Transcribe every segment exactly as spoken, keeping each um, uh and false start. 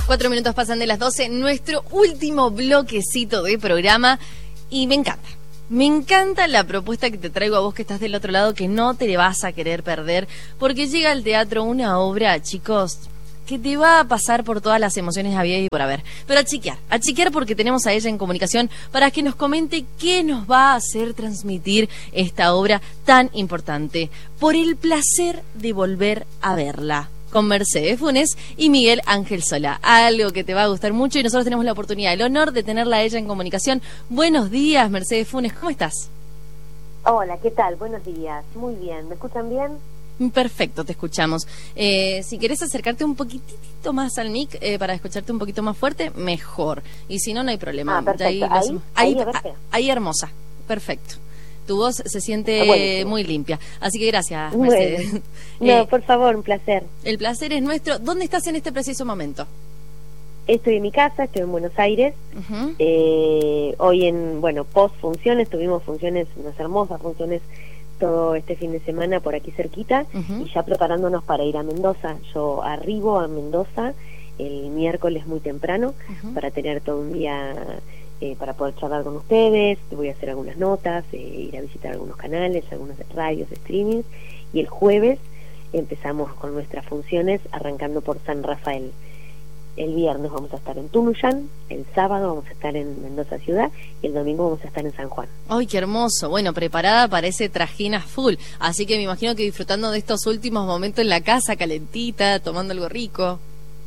Cuatro minutos pasan de las doce, nuestro último bloquecito de programa, y me encanta. Me encanta la propuesta que te traigo a vos que estás del otro lado, que no te vas a querer perder, porque llega al teatro una obra, chicos, que te va a pasar por todas las emociones habidas y por haber. Pero a chiquear, a chiquear porque tenemos a ella en comunicación para que nos comente qué nos va a hacer transmitir esta obra tan importante, por el placer de volver a verla, con Mercedes Funes y Miguel Ángel Solá. Algo que te va a gustar mucho, y nosotros tenemos la oportunidad, el honor de tenerla a ella en comunicación. Buenos días, Mercedes Funes, ¿cómo estás? Hola, ¿qué tal? Buenos días. Muy bien. ¿Me escuchan bien? Perfecto, te escuchamos. Eh, si querés acercarte un poquitito más al mic eh, para escucharte un poquito más fuerte, mejor. Y si no, no hay problema. Ah, perfecto. Ahí, ahí, ahí, ahí, ahí, ahí hermosa. Perfecto. Tu voz se siente Buenísimo. Muy limpia. Así que gracias, Bueno. Mercedes. No, eh, por favor, un placer. El placer es nuestro. ¿Dónde estás en este preciso momento? Estoy en mi casa, estoy en Buenos Aires. Uh-huh. eh, hoy en, bueno, post funciones, tuvimos funciones, unas hermosas funciones todo este fin de semana por aquí cerquita. Uh-huh. Y ya preparándonos para ir a Mendoza. Yo arribo a Mendoza el miércoles muy temprano. Uh-huh. Para tener todo un día... Eh, para poder charlar con ustedes. Voy a hacer algunas notas, eh, ir a visitar algunos canales, algunos radios, streamings, y el jueves empezamos con nuestras funciones arrancando por San Rafael. El viernes vamos a estar en Tunuyán, el sábado vamos a estar en Mendoza ciudad y el domingo vamos a estar en San Juan. ¡Ay, qué hermoso! Bueno, preparada para ese trajín a full, así que me imagino que disfrutando de estos últimos momentos en la casa, calentita, tomando algo rico.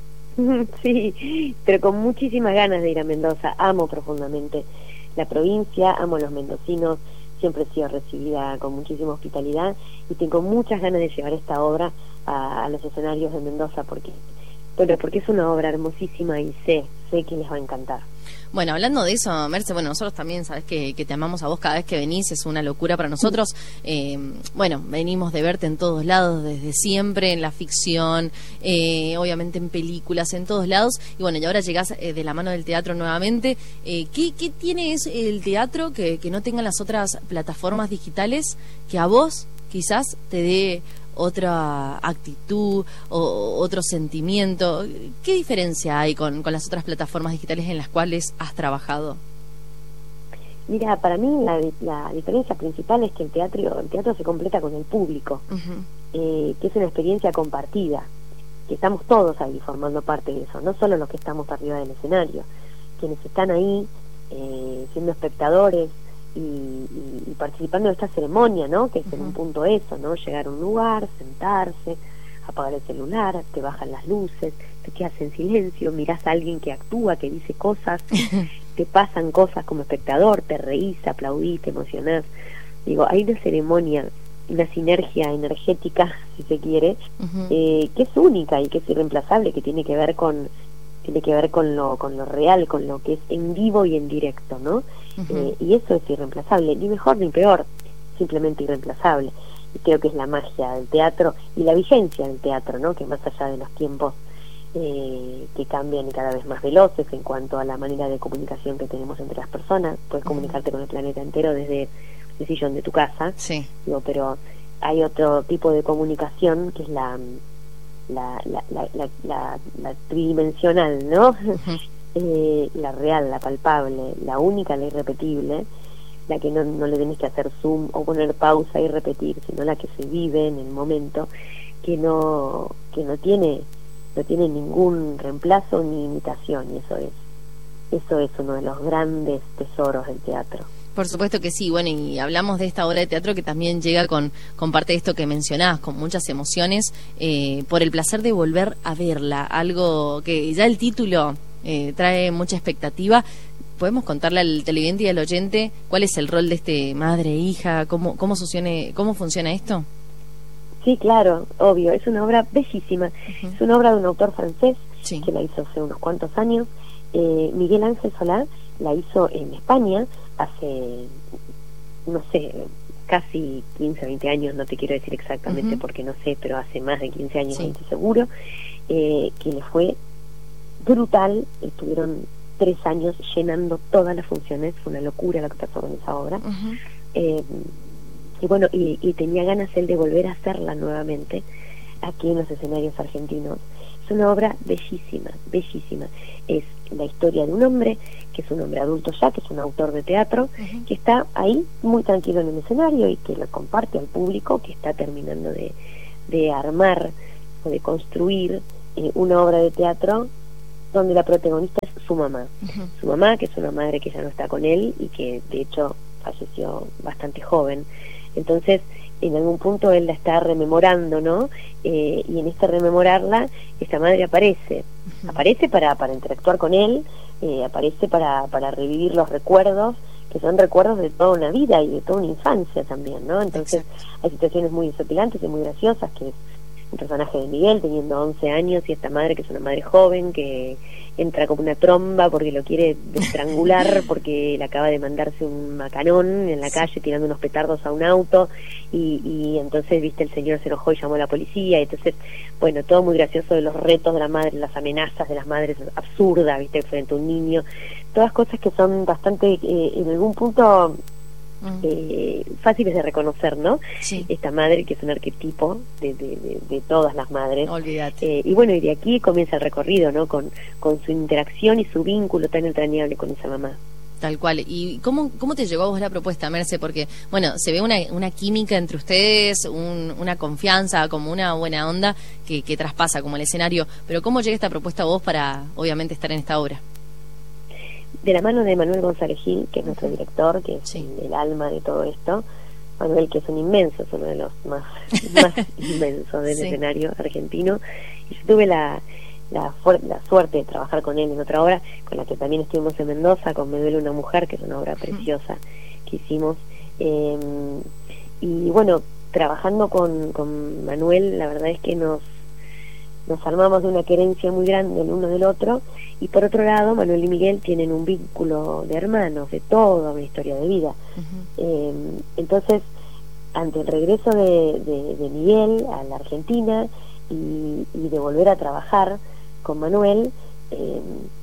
Sí, pero con muchísimas ganas de ir a Mendoza. Amo profundamente la provincia, amo a los mendocinos, siempre he sido recibida con muchísima hospitalidad y tengo muchas ganas de llevar esta obra a, a los escenarios de Mendoza porque, bueno, porque es una obra hermosísima y sé, sé que les va a encantar. Bueno, hablando de eso, Merce, bueno, nosotros también sabes que, que te amamos a vos cada vez que venís, es una locura para nosotros. Eh, bueno, venimos de verte en todos lados desde siempre, en la ficción, eh, obviamente en películas, en todos lados. Y bueno, y ahora llegás eh, de la mano del teatro nuevamente. Eh, ¿qué, ¿Qué tiene es el teatro que, que no tengan las otras plataformas digitales que a vos quizás te dé otra actitud o otro sentimiento? ¿Qué diferencia hay con, con las otras plataformas digitales en las cuales has trabajado? Mira, para mí la, la diferencia principal es que el teatro, el teatro se completa con el público, uh-huh. eh, que es una experiencia compartida, que estamos todos ahí formando parte de eso, no solo los que estamos arriba del escenario, quienes están ahí eh, siendo espectadores Y, y, y participando de esta ceremonia, ¿no? Que es en uh-huh. un punto eso, ¿no? Llegar a un lugar, sentarse, apagar el celular, te bajan las luces, te quedas en silencio, mirás a alguien que actúa, que dice cosas, te pasan cosas como espectador, te reís, aplaudís, te emocionás. Digo, hay una ceremonia, una sinergia energética, si se quiere, uh-huh. eh, que es única y que es irreemplazable, que tiene que ver con tiene que ver con lo con lo real, con lo que es en vivo y en directo, ¿no? Uh-huh. Eh, y eso es irreemplazable, ni mejor ni peor, simplemente irreemplazable. Y creo que es la magia del teatro y la vigencia del teatro, ¿no? Que más allá de los tiempos eh, que cambian y cada vez más veloces en cuanto a la manera de comunicación que tenemos entre las personas, puedes uh-huh. comunicarte con el planeta entero desde el sillón de tu casa, sí. Digo, pero hay otro tipo de comunicación que es la la la la la, la, la tridimensional, ¿no? Uh-huh. Eh, la real, la palpable, la única, la irrepetible, la que no, no le tenés que hacer zoom o poner pausa y repetir, sino la que se vive en el momento, que no que no tiene no tiene ningún reemplazo ni imitación, y eso es eso es uno de los grandes tesoros del teatro. Por supuesto que sí, bueno, y hablamos de esta obra de teatro que también llega con, con parte de esto que mencionabas, con muchas emociones, eh, por el placer de volver a verla, algo que ya el título eh, trae mucha expectativa. ¿Podemos contarle al televidente y al oyente cuál es el rol de este madre e hija? ¿Cómo, cómo, funcione, cómo funciona esto? Sí, claro, obvio, es una obra bellísima, uh-huh. es una obra de un autor francés, sí. que la hizo hace unos cuantos años, eh, Miguel Ángel Solá la hizo en España hace, no sé, casi quince, veinte años, no te quiero decir exactamente uh-huh. porque no sé, pero hace más de quince años, sí. veinte seguro, eh, que le fue brutal, estuvieron tres años llenando todas las funciones, fue una locura lo que pasó con esa obra, uh-huh. eh, y bueno, y, y tenía ganas él de volver a hacerla nuevamente aquí en los escenarios argentinos. Es una obra bellísima, bellísima. Es la historia de un hombre, que es un hombre adulto ya, que es un autor de teatro, uh-huh. que está ahí muy tranquilo en el escenario y que lo comparte al público, que está terminando de, de armar o de construir eh, una obra de teatro donde la protagonista es su mamá. Uh-huh. Su mamá, que es una madre que ya no está con él y que de hecho falleció bastante joven. Entonces, en algún punto él la está rememorando, ¿no? Eh, y en este rememorarla, esta madre aparece. Uh-huh. Aparece para, para interactuar con él, eh, aparece para, para revivir los recuerdos, que son recuerdos de toda una vida y de toda una infancia también, ¿no? Entonces, exacto, hay situaciones muy desafiantes y muy graciosas, que es un personaje de Miguel teniendo once años y esta madre que es una madre joven que entra como una tromba porque lo quiere estrangular porque le acaba de mandarse un macanón en la calle tirando unos petardos a un auto y, y entonces, viste, el señor se enojó y llamó a la policía y entonces, bueno, todo muy gracioso de los retos de la madre, las amenazas de las madres absurdas, viste, frente a un niño, todas cosas que son bastante, eh, en algún punto Eh, fáciles de reconocer, ¿no? Sí. Esta madre que es un arquetipo de, de, de, de todas las madres. Olvídate. Eh, y bueno, y de aquí comienza el recorrido, ¿no? Con, con su interacción y su vínculo tan entrañable con esa mamá. Tal cual. ¿Y cómo, cómo te llegó a vos la propuesta, Merce? Porque, bueno, se ve una, una química entre ustedes, un, una confianza, como una buena onda que, que traspasa como el escenario. Pero ¿cómo llega esta propuesta a vos para, obviamente, estar en esta obra? De la mano de Manuel González Gil, que es nuestro director, que es sí. el, el alma de todo esto. Manuel, que es un inmenso, es uno de los más, más inmensos del sí. escenario argentino. Y yo tuve la, la, la suerte de trabajar con él en otra obra, con la que también estuvimos en Mendoza, con Me duele una mujer, que es una obra preciosa uh-huh. que hicimos. Eh, y bueno, trabajando con, con Manuel, la verdad es que nos nos armamos de una querencia muy grande el uno del otro, y por otro lado Manuel y Miguel tienen un vínculo de hermanos, de toda una historia de vida. Uh-huh. eh, entonces, ante el regreso de, de, de Miguel a la Argentina y, y de volver a trabajar con Manuel, eh,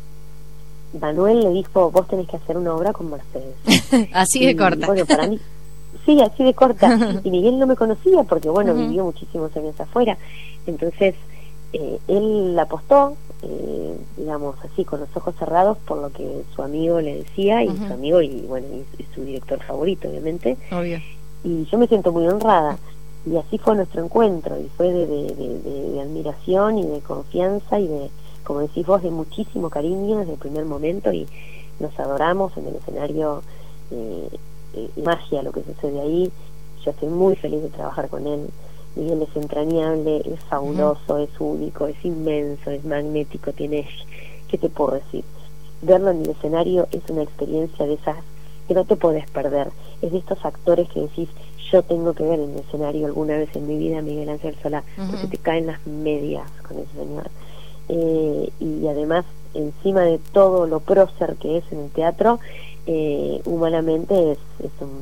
Manuel le dijo: vos tenés que hacer una obra con Mercedes. Así y, de corta. Bueno, para mí sí, así de corta. Y Miguel no me conocía porque, bueno, uh-huh. vivió muchísimos años afuera. Entonces, Eh, él apostó, eh, digamos así, con los ojos cerrados por lo que su amigo le decía, y uh-huh. su amigo y bueno y, y su director favorito, obviamente. Obvio. Y yo me siento muy honrada, y así fue nuestro encuentro, y fue de, de, de, de, de admiración y de confianza y de, como decís vos, de muchísimo cariño desde el primer momento, y nos adoramos en el escenario. eh, eh, magia lo que sucede ahí. Yo estoy muy feliz de trabajar con él. Miguel es entrañable, es fabuloso, uh-huh. es único, es inmenso, es magnético, tiene, ¿qué te puedo decir? Verlo en el escenario es una experiencia de esas que no te podés perder. Es de estos actores que decís: yo tengo que ver en el escenario alguna vez en mi vida a Miguel Ángel Solá, uh-huh. porque te caen las medias con ese señor. Eh, y además, encima de todo lo prócer que es en el teatro, eh, humanamente es, es un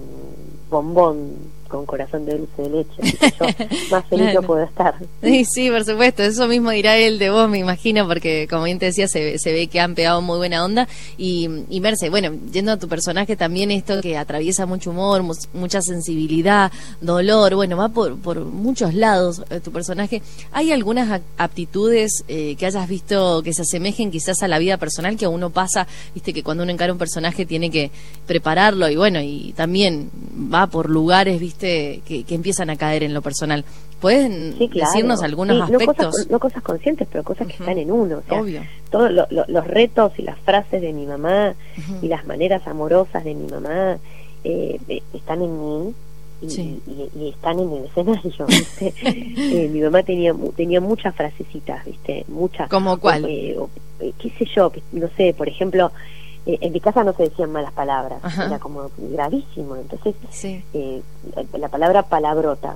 bombón con corazón de dulce de leche, así que yo más feliz claro. no puedo estar. Sí, sí, por supuesto, eso mismo dirá él de vos, me imagino, porque como bien te decía, se, se ve que han pegado muy buena onda. Y, y Merce, bueno, yendo a tu personaje también, esto que atraviesa mucho humor, mu- mucha sensibilidad, dolor, bueno, va por, por muchos lados eh, tu personaje. ¿Hay algunas aptitudes eh, que hayas visto que se asemejen quizás a la vida personal que uno pasa, viste, que cuando uno encara un personaje tiene que prepararlo, y bueno, y también va por lugares, viste, Que, que empiezan a caer en lo personal? ¿Pueden sí, claro. decirnos algunos sí, aspectos? No cosas, no cosas conscientes, pero cosas uh-huh. que están en uno. O sea, obvio. Todos lo, lo, los retos y las frases de mi mamá uh-huh. y las maneras amorosas de mi mamá eh, eh, están en mí y, sí. y, y, y están en el escenario, ¿viste? eh, mi mamá tenía tenía muchas frasecitas, ¿viste? Muchas. ¿Cómo cuál? Eh, o, eh, qué sé yo, no sé, por ejemplo... Eh, en mi casa no se decían malas palabras, ajá. era como gravísimo, entonces sí. eh, la, la palabra palabrotas,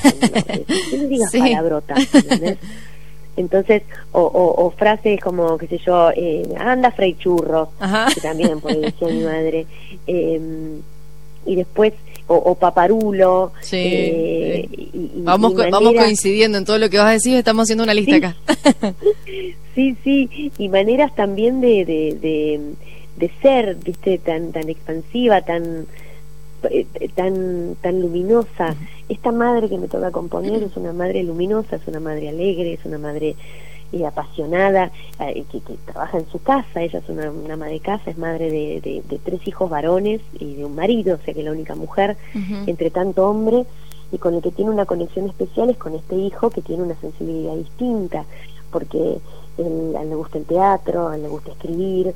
no, no digas sí. palabrotas, ¿entendés? Entonces, o, o, o frases como, qué sé yo, eh, anda Frei Churros, que también por ahí decía mi madre, eh, y después, o, o paparulo, sí, eh, sí. Y, y, vamos, y co- manera... vamos coincidiendo en todo lo que vas a decir, estamos haciendo una lista sí. acá. sí, sí, y maneras también de... de, de de ser, viste, tan tan expansiva, tan eh, tan tan luminosa. Esta madre que me toca componer es una madre luminosa, es una madre alegre, es una madre eh, apasionada, eh, que, que trabaja en su casa. Ella es una, una ama de casa, es madre de, de, de tres hijos varones y de un marido, o sea que es la única mujer uh-huh. entre tanto hombre, y con el que tiene una conexión especial es con este hijo que tiene una sensibilidad distinta, porque él, a él le gusta el teatro, a él le gusta escribir,